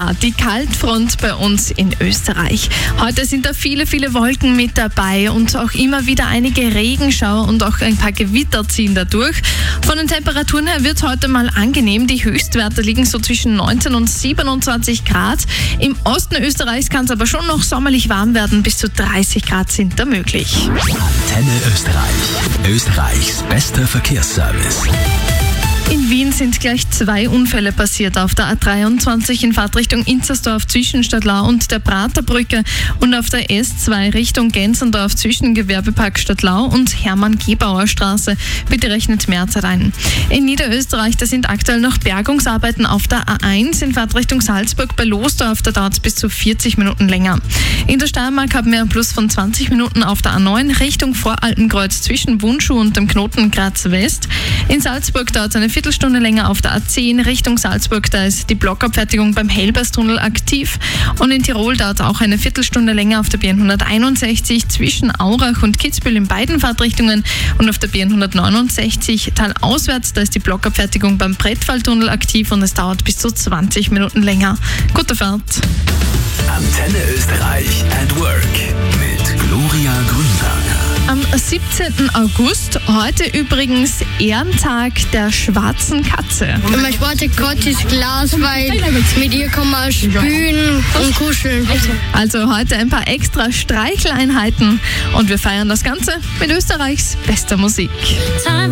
Ja, die Kaltfront bei uns in Österreich. Heute sind da viele Wolken mit dabei und auch immer wieder einige Regenschauer und auch ein paar Gewitter ziehen da durch. Von den Temperaturen her wird es heute mal angenehm. Die Höchstwerte liegen so zwischen 19 und 27 Grad. Im Osten Österreichs kann es aber schon noch sommerlich warm werden. Bis zu 30 Grad sind da möglich. Antenne Österreich. Österreichs bester Verkehrsservice. In Wien sind gleich 2 Unfälle passiert. Auf der A23 in Fahrtrichtung Inzersdorf zwischen Stadtlau und der Praterbrücke und auf der S2 Richtung Gänserndorf zwischen Gewerbepark Stadtlau und Hermann-Gebauer Straße. Bitte rechnet mehr Zeit ein. In Niederösterreich, da sind aktuell noch Bergungsarbeiten auf der A1 in Fahrtrichtung Salzburg bei Losdorf. Da dauert es bis zu 40 Minuten länger. In der Steiermark haben wir einen Plus von 20 Minuten auf der A9 Richtung Voralpenkreuz zwischen Wunschuh und dem Knoten Graz West. In Salzburg dauert es eine Viertelstunde länger auf der A10 Richtung Salzburg. Da ist die Blockabfertigung beim Helberstunnel aktiv. Und in Tirol dauert auch eine Viertelstunde länger auf der B161 zwischen Aurach und Kitzbühel in beiden Fahrtrichtungen. Und auf der B169 talauswärts, da ist die Blockabfertigung beim Brettfalltunnel aktiv und es dauert bis zu 20 Minuten länger. Gute Fahrt! Antenne Österreich at Work mit Gloria Grünberger. Am 17. August, heute übrigens Ehrentag der schwarzen Katze. Mein Sportgott ist Glas, weil mit ihr kann man spülen und kuscheln. Also heute ein paar extra Streicheleinheiten und wir feiern das Ganze mit Österreichs bester Musik.